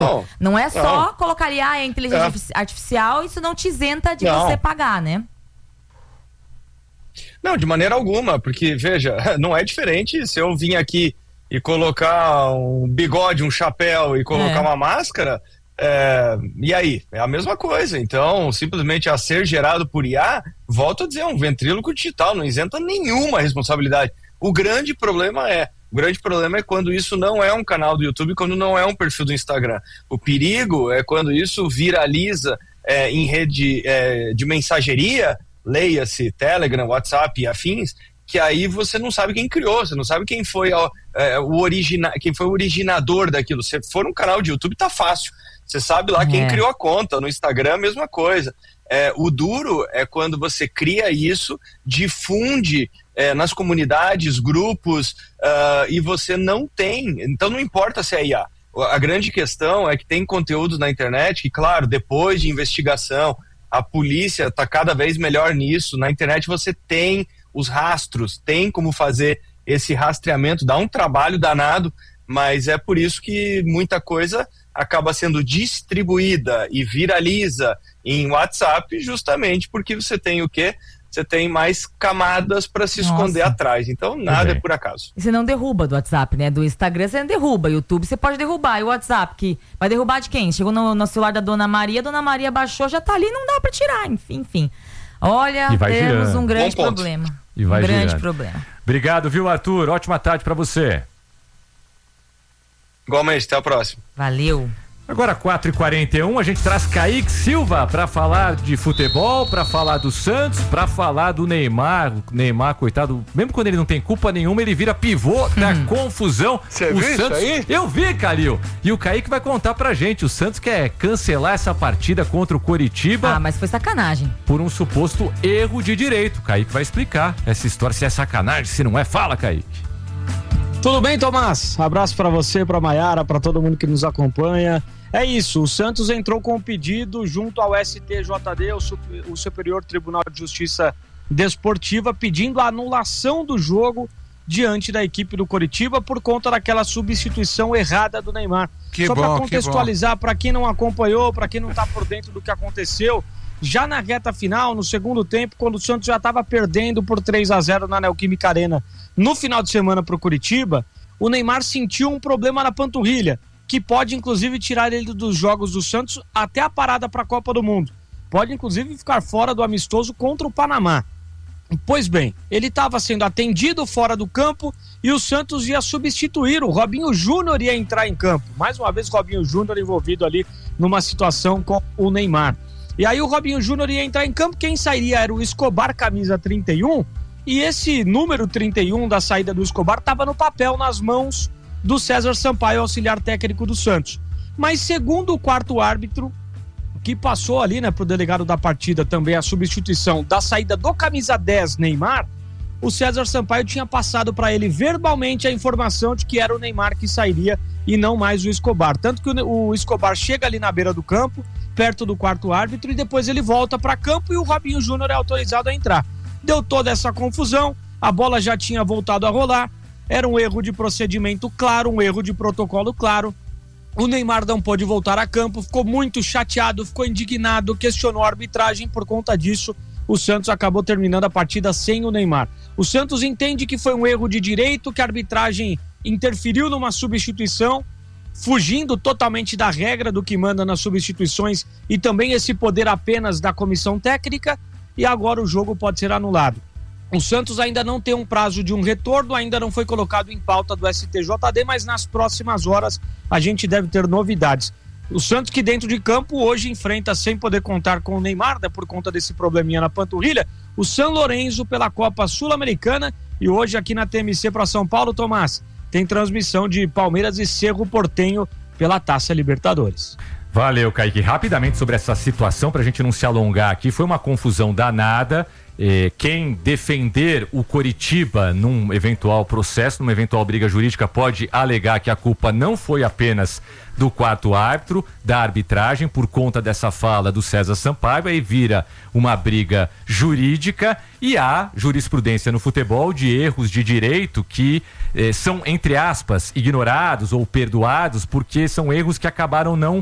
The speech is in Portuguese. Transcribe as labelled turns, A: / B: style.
A: Não é só colocar ali a inteligência artificial, isso não te isenta de você pagar, né?
B: Não, de maneira alguma, porque, veja, não é diferente se eu vim aqui e colocar um bigode, um chapéu e colocar uma máscara, e aí? É a mesma coisa. Então, simplesmente a ser gerado por IA, volto a dizer, um ventríloco digital, não isenta nenhuma responsabilidade. O grande problema é quando isso não é um canal do YouTube, quando não é um perfil do Instagram. O perigo é quando isso viraliza em rede de mensageria, leia-se Telegram, WhatsApp e afins, que aí você não sabe quem criou, você não sabe quem foi quem foi o originador daquilo. Se for um canal de YouTube, tá fácil. Você sabe lá quem criou a conta. No Instagram, a mesma coisa. O duro é quando você cria isso, difunde nas comunidades, grupos, e você não tem. Então não importa se é IA. A grande questão é que tem conteúdos na internet que, claro, depois de investigação, a polícia está cada vez melhor nisso. Na internet você tem os rastros, tem como fazer esse rastreamento, dá um trabalho danado, mas é por isso que muita coisa acaba sendo distribuída e viraliza em WhatsApp, justamente porque você tem o quê? Você tem mais camadas para se esconder atrás. Então, nada é por acaso.
A: E você não derruba do WhatsApp, né? Do Instagram você não derruba. YouTube você pode derrubar. E o WhatsApp, que vai derrubar de quem? Chegou no celular da Dona Maria, a Dona Maria baixou, já tá ali, não dá para tirar. Enfim. Olha, temos um grande problema.
C: E vai
A: grande problema.
C: Obrigado, viu, Arthur? Ótima tarde para você.
B: Igualmente, até a próxima.
A: Valeu.
C: Agora 4h41, a gente traz Kaique Silva para falar de futebol, para falar do Santos, para falar do Neymar. O Neymar, coitado, mesmo quando ele não tem culpa nenhuma, ele vira pivô da confusão.
B: Você viu
C: Santos...
B: isso aí?
C: Eu vi, Calil. E o Kaique vai contar pra gente. O Santos quer cancelar essa partida contra o Coritiba.
A: Mas foi sacanagem.
C: Por um suposto erro de direito. O Kaique vai explicar essa história, se é sacanagem, se não é. Fala, Kaique.
D: Tudo bem, Tomás? Abraço pra você, pra Maiara, pra todo mundo que nos acompanha. É isso, o Santos entrou com um pedido junto ao STJD, o Superior Tribunal de Justiça Desportiva, pedindo a anulação do jogo diante da equipe do Coritiba por conta daquela substituição errada do Neymar. Só para contextualizar, para quem não acompanhou, para quem não está por dentro do que aconteceu, já na reta final, no segundo tempo, quando o Santos já estava perdendo por 3-0 na Neoquímica Arena no final de semana para o Coritiba, o Neymar sentiu um problema na panturrilha, que pode inclusive tirar ele dos jogos do Santos até a parada para a Copa do Mundo. Pode inclusive ficar fora do amistoso contra o Panamá. Pois bem, ele estava sendo atendido fora do campo e o Santos ia substituir, o Robinho Júnior ia entrar em campo. Mais uma vez o Robinho Júnior envolvido ali numa situação com o Neymar. E aí o Robinho Júnior ia entrar em campo, quem sairia era o Escobar, camisa 31, e esse número 31 da saída do Escobar estava no papel, nas mãos do César Sampaio, auxiliar técnico do Santos. Mas segundo o quarto árbitro, que passou ali, né, pro delegado da partida também a substituição da saída do camisa 10 Neymar, o César Sampaio tinha passado para ele verbalmente a informação de que era o Neymar que sairia e não mais o Escobar. Tanto que o Escobar chega ali na beira do campo, perto do quarto árbitro, e depois ele volta para campo e o Robinho Júnior é autorizado a entrar. Deu toda essa confusão, a bola já tinha voltado a rolar, era um erro de procedimento claro, um erro de protocolo claro. O Neymar não pôde voltar a campo, ficou muito chateado, ficou indignado, questionou a arbitragem. Por conta disso, o Santos acabou terminando a partida sem o Neymar. O Santos entende que foi um erro de direito, que a arbitragem interferiu numa substituição, fugindo totalmente da regra do que manda nas substituições e também esse poder apenas da comissão técnica, e agora o jogo pode ser anulado. O Santos ainda não tem um prazo de um retorno, ainda não foi colocado em pauta do STJD, mas nas próximas horas a gente deve ter novidades. O Santos, que dentro de campo hoje enfrenta, sem poder contar com o Neymar, né, por conta desse probleminha na panturrilha, o San Lorenzo pela Copa Sul-Americana, e hoje aqui na TMC para São Paulo, Tomás, tem transmissão de Palmeiras e Cerro Porteño pela Taça Libertadores.
C: Valeu, Kaique. Rapidamente sobre essa situação, pra gente não se alongar aqui, foi uma confusão danada quem defender o Coritiba num eventual processo, numa eventual briga jurídica, pode alegar que a culpa não foi apenas do quarto árbitro, da arbitragem, por conta dessa fala do César Sampaio, aí vira uma briga jurídica e há jurisprudência no futebol de erros de direito que são, entre aspas, ignorados ou perdoados porque são erros que acabaram não